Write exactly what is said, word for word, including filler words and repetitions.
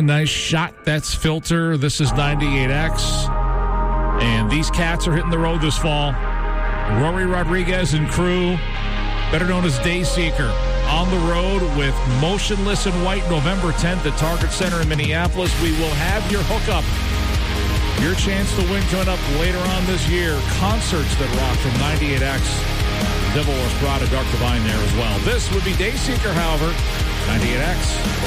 nice shot. That's Filter. This is ninety-eight X. And these cats are hitting the road this fall. Rory Rodriguez and crew, better known as Dayseeker, on the road with Motionless in White November tenth at Target Center in Minneapolis. We will have your hookup. Your chance to win coming up later on this year. Concerts that rock from ninety-eight X. Devil Wears Prada, Dark Divine there as well. This would be Dayseeker, however. ninety-eight X.